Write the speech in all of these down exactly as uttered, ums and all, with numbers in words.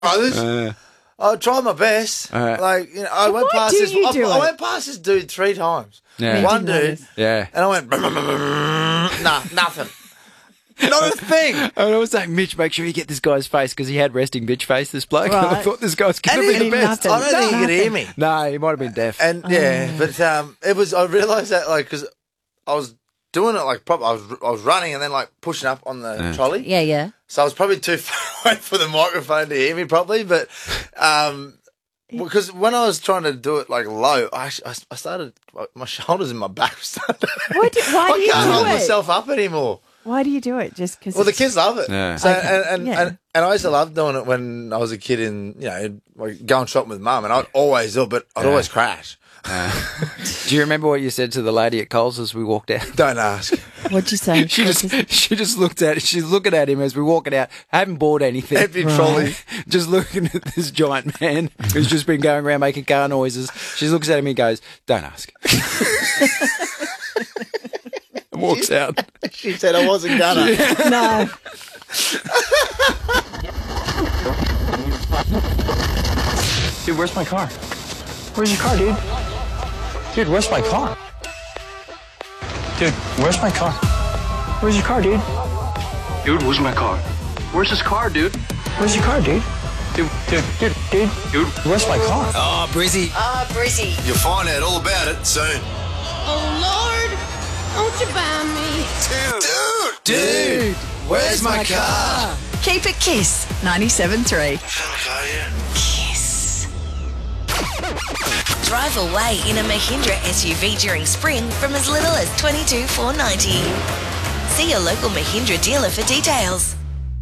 brothers. Uh, I tried my best. Uh, like you know, I went why past do this. you I, do I it? went past this dude three times. Yeah. One You didn't dude, notice. yeah. and I went, nah, nothing. Not a thing. And I was saying, Mitch, make sure you get this guy's face because he had resting bitch face, this bloke. And I Right. thought this guy was going And to he- be the best. nothing. I don't think he could hear me. No, he might have been deaf. And yeah, but um, it was. I realised that like because I was doing it like proper. I was I was running and then like pushing up on the trolley. Yeah, yeah. So I was probably too far away for the microphone to hear me properly. But um, because when I was trying to do it like low, I actually, I started my shoulders and my back started. Why do, why I do you can't do hold it? myself up anymore. Why do you do it? Just because? Well, the kids love it. Yeah. So, Okay. and, and, Yeah. and and I used to love doing it when I was a kid in, you know, like going shopping with mum, and I'd always do it, but I'd Yeah. always crash. Uh, do you remember what you said to the lady at Coles as we walked out? Don't ask. What'd you say? She just she just looked at she's looking at him as we're walking out. Haven't bought anything. Empty trolley. Just looking at this giant man who's just been going around making car noises. She looks at him and goes, "Don't ask." And walks out. She said I wasn't gonna. No. Dude, where's my car? Where's your car, dude? Dude, where's my car? Dude, where's my car? Where's your car, dude? Dude, where's my car? Where's his car, dude? Where's your car, dude? Dude, dude, dude, dude, dude, where's my car? Oh, Brizzy. Ah, Brizzy. You'll find out all about it soon. Oh, Lord, won't you buy me? Dude, Dude, where's my car? Keep it Kiss ninety-seven point three. Kiss. Drive away in a Mahindra S U V during spring from as little as twenty-two thousand four hundred ninety dollars. See your local Mahindra dealer for details.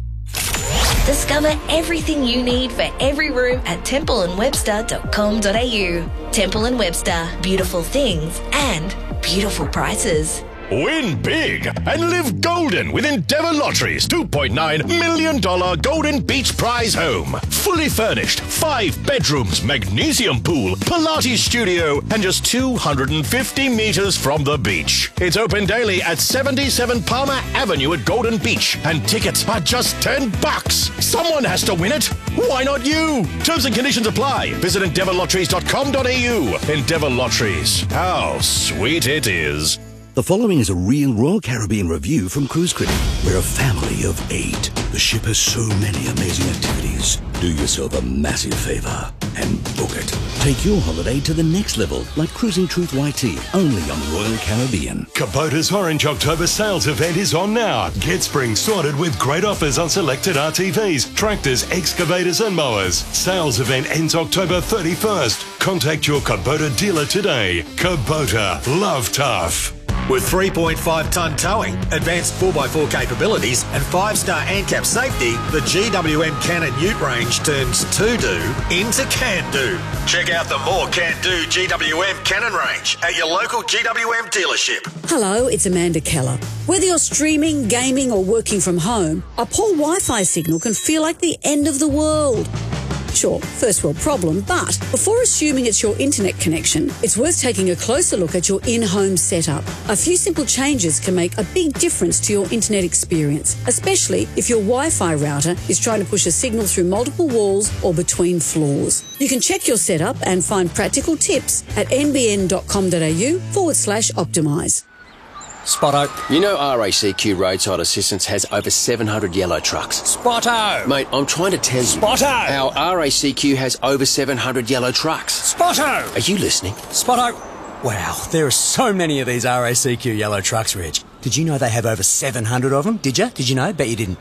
Discover everything you need for every room at temple and webster dot com dot a u. Temple and Webster, beautiful things and beautiful prices. Win big and live golden with Endeavour Lottery's two point nine million dollars Golden Beach Prize home. Fully furnished, five bedrooms, magnesium pool, Pilates studio, and just two hundred fifty metres from the beach. It's open daily at seventy-seven Palmer Avenue at Golden Beach, and tickets are just ten bucks. Someone has to win it. Why not you? Terms and conditions apply. Visit endeavour lotteries dot com dot a u. Endeavour Lotteries. How sweet it is. The following is a real Royal Caribbean review from Cruise Critic. We're a family of eight. The ship has so many amazing activities. Do yourself a massive favour and book it. Take your holiday to the next level, like Cruising Truth Y T, only on the Royal Caribbean. Kubota's Orange October sales event is on now. Get spring sorted with great offers on selected R T Vs, tractors, excavators and mowers. Sales event ends October thirty-first. Contact your Kubota dealer today. Kubota, love tough. With three point five tonne towing, advanced four by four capabilities and five star ANCAP safety, the G W M Cannon Ute range turns to-do into can-do. Check out the more can-do G W M Cannon range at your local G W M dealership. Hello, it's Amanda Keller. Whether you're streaming, gaming or working from home, a poor Wi-Fi signal can feel like the end of the world. Sure, first world problem, but before assuming it's your internet connection, it's worth taking a closer look at your in-home setup. A few simple changes can make a big difference to your internet experience, especially if your Wi-Fi router is trying to push a signal through multiple walls or between floors. You can check your setup and find practical tips at n b n dot com dot a u forward slash optimise. Spotto. You know R A C Q Roadside Assistance has over seven hundred yellow trucks. Spotto. Mate, I'm trying to tell you. Spotto. Our R A C Q has over seven hundred yellow trucks. Spotto. Are you listening? Spotto. Wow, there are so many of these R A C Q yellow trucks, Reg. Did you know they have over seven hundred of them? Did you? Did you know? Bet you didn't.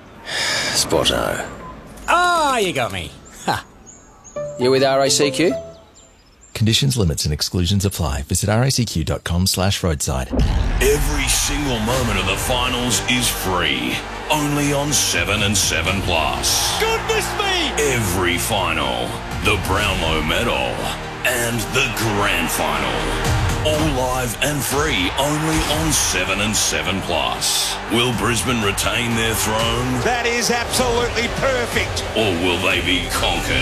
Spotto. Ah, you got me. Ha. You with R A C Q? Conditions, limits and exclusions apply. Visit r a c q dot com slash roadside. Every single moment of the finals is free. Only on seven and seven Plus. Goodness me! Every final. The Brownlow Medal. And the Grand Final. All live and free only on seven and seven Plus. Will Brisbane retain their throne? That is absolutely perfect. Or will they be conquered?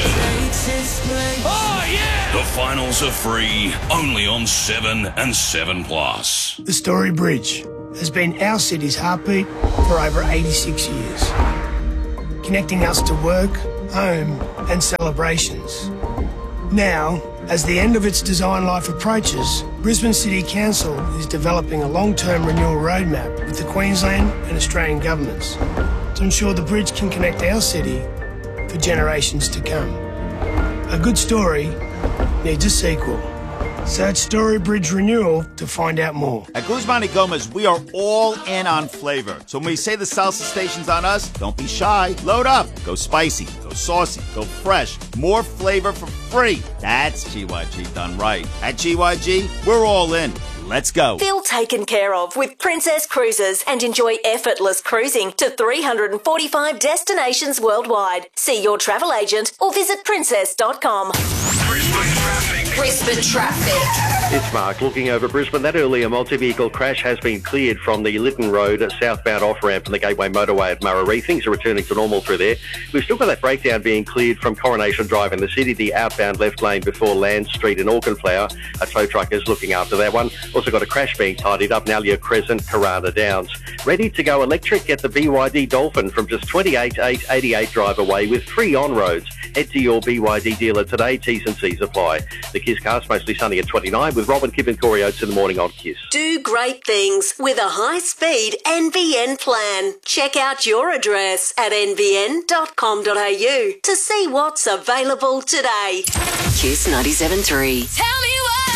Oh, yeah! The finals are free only on seven and seven Plus. The Story Bridge has been our city's heartbeat for over eighty-six years, connecting us to work, home and celebrations. Now, as the end of its design life approaches, Brisbane City Council is developing a long-term renewal roadmap with the Queensland and Australian governments to ensure the bridge can connect our city for generations to come. A good story needs a sequel. Search Story Bridge Renewal to find out more. At Guzman y Gomez, we are all in on flavor. So when we say the salsa station's on us, don't be shy. Load up. Go spicy. Go saucy. Go fresh. More flavor for free. That's G Y G done right. At G Y G, we're all in. Let's go. Feel taken care of with Princess Cruises and enjoy effortless cruising to three hundred forty-five destinations worldwide. See your travel agent or visit princess dot com. Brisbane traffic. It's Mark looking over Brisbane. That earlier multi-vehicle crash has been cleared from the Lytton Road southbound off-ramp from the Gateway Motorway at Murray. Things are returning to normal through there. We've still got that breakdown being cleared from Coronation Drive in the city, the outbound left lane before Land Street in Auchenflower. A tow truck is looking after that one. Also got a crash being tidied up, Nalia Crescent, Karana Downs. Ready to go electric? Get the B Y D Dolphin from just twenty-eight eight eighty-eight drive away with free on-roads. Head to your B Y D dealer today. T's and C's apply. The Kiss Cast mostly sunny at twenty-nine with Robin, Kip and Corey Oates in the morning on Kiss. Do great things with a high-speed N B N plan. Check out your address at n b n dot com dot a u to see what's available today. Kiss ninety-seven point three. Tell me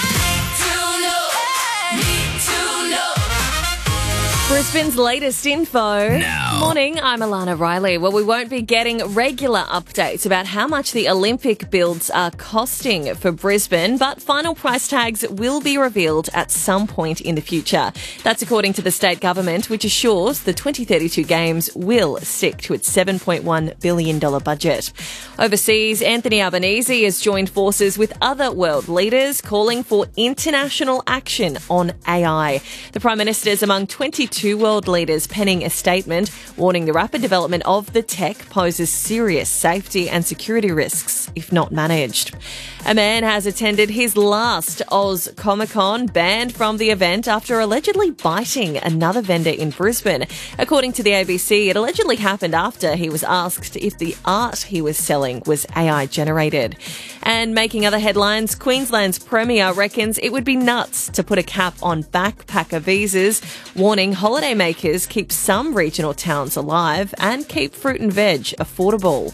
Brisbane's latest info. Now. Morning, I'm Alana Riley. Well, we won't be getting regular updates about how much the Olympic builds are costing for Brisbane, but final price tags will be revealed at some point in the future. That's according to the state government, which assures the twenty thirty-two Games will stick to its seven point one billion dollars budget. Overseas, Anthony Albanese has joined forces with other world leaders calling for international action on A I. The Prime Minister is among twenty-two world leaders penning a statement warning the rapid development of the tech poses serious safety and security risks if not managed. A man has attended his last Oz Comic-Con, banned from the event after allegedly biting another vendor in Brisbane. According to the A B C, it allegedly happened after he was asked if the art he was selling was A I generated. And making other headlines, Queensland's Premier reckons it would be nuts to put a cap on backpacker visas, warning holidaymakers keep some regional towns alive and keep fruit and veg affordable.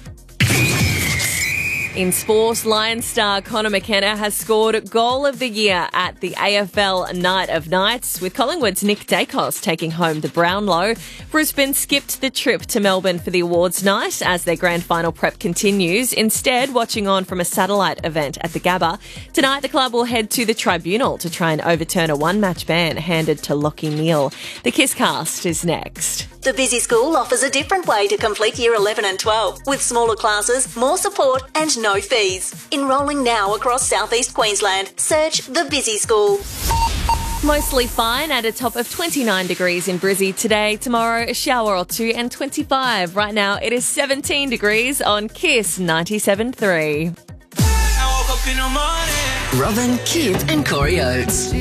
In sports, Lions star Connor McKenna has scored Goal of the Year at the A F L Night of Nights, with Collingwood's Nick Dacos taking home the Brownlow. Brisbane skipped the trip to Melbourne for the awards night as their grand final prep continues, instead watching on from a satellite event at the Gabba. Tonight, the club will head to the Tribunal to try and overturn a one-match ban handed to Lachie Neale. The Kiss Cast is next. The Busy School offers a different way to complete Year eleven and twelve, with smaller classes, more support and no fees. Enrolling now across southeast Queensland. Search The Busy School. Mostly fine at a top of twenty-nine degrees in Brizzy today. Tomorrow, a shower or two and twenty-five. Right now, it is seventeen degrees on Kiss ninety-seven point three. Robin, Kip and Corey Oates.